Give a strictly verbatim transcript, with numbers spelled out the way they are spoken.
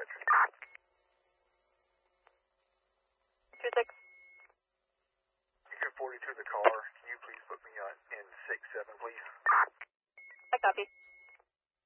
veteran. two six. two forty-two the car. Can you please put me on in six seven, please? I copy.